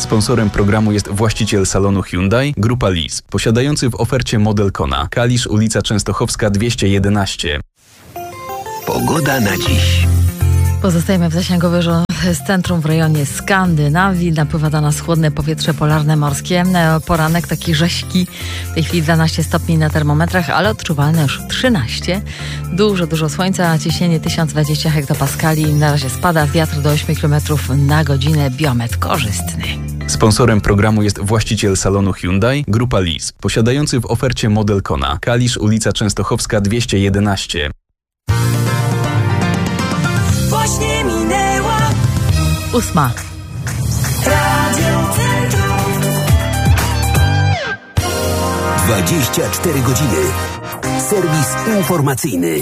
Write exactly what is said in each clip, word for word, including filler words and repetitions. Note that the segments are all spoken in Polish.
Sponsorem programu jest właściciel salonu Hyundai, Grupa Lease, posiadający w ofercie model Kona. Kalisz, ulica Częstochowska dwieście jedenaście. Pogoda na dziś. Pozostajemy w zasięgu wyżu z centrum w rejonie Skandynawii. Napływa do nas chłodne powietrze polarne morskie. Poranek taki rześki. W tej chwili dwanaście stopni na termometrach, ale odczuwalne już trzynaście. Dużo, dużo słońca. Ciśnienie tysiąc dwadzieścia hektopaskali. Na razie spada. Wiatr do ośmiu kilometrów na godzinę. Biometr korzystny. Sponsorem programu jest właściciel salonu Hyundai, Grupa Lease, posiadający w ofercie model Kona. Kalisz, ulica Częstochowska dwieście jedenaście. Właśnie minęła Ósma. Radio Centrum. dwadzieścia cztery godziny. Serwis informacyjny.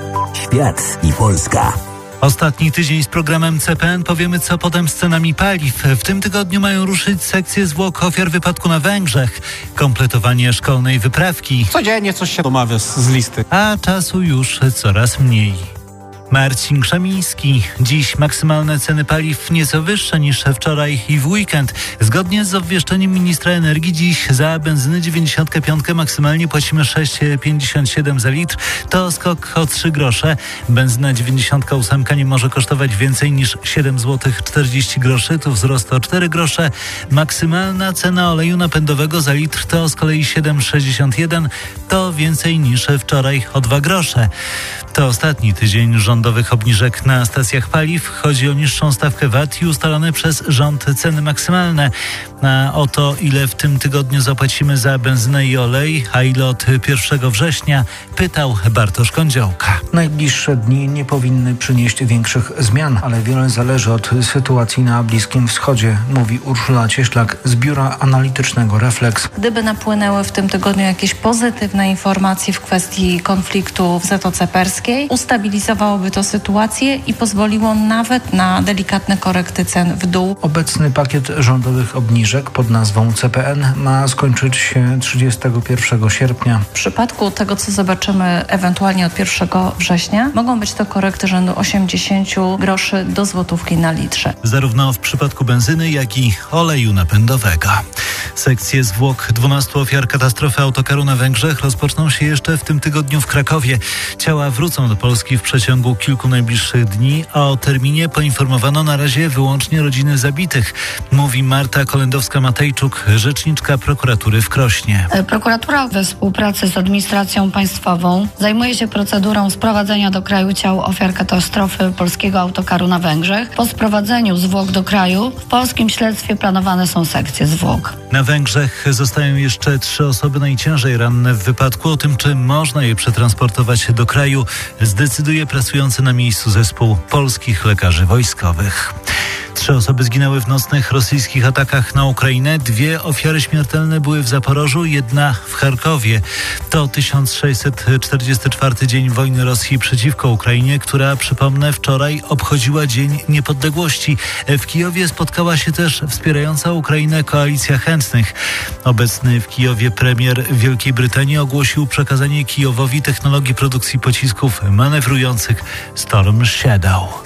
Świat i Polska. Ostatni tydzień z programem C P N. Powiemy, co potem z cenami paliw. W tym tygodniu mają ruszyć sekcje zwłok ofiar wypadku na Węgrzech. Kompletowanie szkolnej wyprawki. Codziennie coś się domawia z, z listy. A czasu już coraz mniej. Marcin Krzemiński. Dziś maksymalne ceny paliw nieco wyższe niż wczoraj i w weekend. Zgodnie z obwieszczeniem ministra energii dziś za benzynę dziewięćdziesiąt pięć maksymalnie płacimy sześć pięćdziesiąt siedem za litr. To skok o trzy grosze. Benzyna dziewięćdziesiąt osiem nie może kosztować więcej niż siedem złotych czterdzieści groszy. Tu wzrost o cztery grosze. Maksymalna cena oleju napędowego za litr to z kolei siedem sześćdziesiąt jeden. To więcej niż wczoraj o dwa grosze. To ostatni tydzień rządowych obniżek na stacjach paliw. Chodzi o niższą stawkę V A T i ustalone przez rząd ceny maksymalne. A o to, ile w tym tygodniu zapłacimy za benzynę i olej, a ile od pierwszego września, pytał Bartosz Kądziołka. Najbliższe dni nie powinny przynieść większych zmian, ale wiele zależy od sytuacji na Bliskim Wschodzie, mówi Urszula Cieślak z biura analitycznego Reflex. Gdyby napłynęły w tym tygodniu jakieś pozytywne informacje w kwestii konfliktu w Zatoce Perskiej, ustabilizowałoby to sytuację i pozwoliło nawet na delikatne korekty cen w dół. Obecny pakiet rządowych obniżek pod nazwą C P N ma skończyć się trzydziestego pierwszego sierpnia. W przypadku tego, co zobaczymy ewentualnie od pierwszego września, mogą być to korekty rzędu osiemdziesiąt groszy do złotówki na litrze. Zarówno w przypadku benzyny, jak i oleju napędowego. Sekcje zwłok dwunastu ofiar katastrofy autokaru na Węgrzech rozpoczną się jeszcze w tym tygodniu w Krakowie. Ciała wrócą do Polski w przeciągu kilku najbliższych dni, a o terminie poinformowano na razie wyłącznie rodziny zabitych, mówi Marta Kolendowska-Matejczuk, rzeczniczka prokuratury w Krośnie. Prokuratura we współpracy z administracją państwową zajmuje się procedurą sprowadzenia do kraju ciał ofiar katastrofy polskiego autokaru na Węgrzech. Po sprowadzeniu zwłok do kraju w polskim śledztwie planowane są sekcje zwłok. Na Węgrzech zostają jeszcze trzy osoby najciężej ranne w wypadku. O tym, czy można je przetransportować do kraju, zdecyduje pracujący na miejscu zespół polskich lekarzy wojskowych. Trzy osoby zginęły w nocnych rosyjskich atakach na Ukrainę. Dwie ofiary śmiertelne były w Zaporożu, jedna w Charkowie. To tysiąc sześćset czterdziesty czwarty dzień wojny Rosji przeciwko Ukrainie, która, przypomnę, wczoraj obchodziła Dzień Niepodległości. W Kijowie spotkała się też wspierająca Ukrainę koalicja chętnych. Obecny w Kijowie premier Wielkiej Brytanii ogłosił przekazanie Kijowowi technologii produkcji pocisków manewrujących Storm Shadow.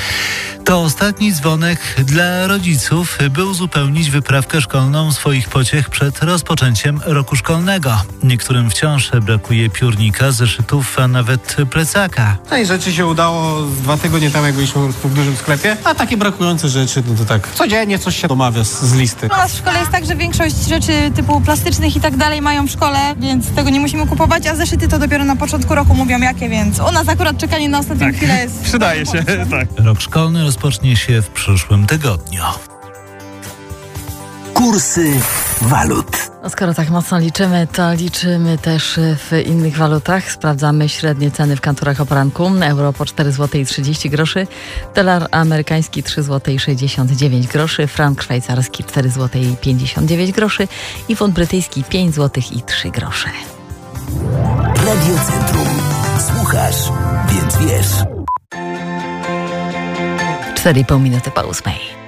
To ostatni dzwonek dla rodziców, by uzupełnić wyprawkę szkolną swoich pociech przed rozpoczęciem roku szkolnego. Niektórym wciąż brakuje piórnika, zeszytów, a nawet plecaka. No i rzeczy się udało dwa tygodnie temu, jak byliśmy w dużym sklepie, a takie brakujące rzeczy, no to tak codziennie coś się domawia z, z listy. U nas w szkole jest tak, że większość rzeczy typu plastycznych i tak dalej mają w szkole, więc tego nie musimy kupować, a zeszyty to dopiero na początku roku mówią jakie, więc u nas akurat czekanie na ostatnią tak. chwilę jest... Przydaje się, tak. Rok szkolny rozpocznie się w przyszłym tygodniu. Kursy walut. No skoro tak mocno liczymy, to liczymy też w innych walutach. Sprawdzamy średnie ceny w kantorach o poranku. Euro po cztery złote trzydzieści groszy, dolar amerykański trzy złote sześćdziesiąt dziewięć groszy, frank szwajcarski cztery złote pięćdziesiąt dziewięć groszy i funt brytyjski pięć złotych i trzy grosze. Radio Centrum. Słuchasz, więc wiesz. cztery i pół minuty po ósmej.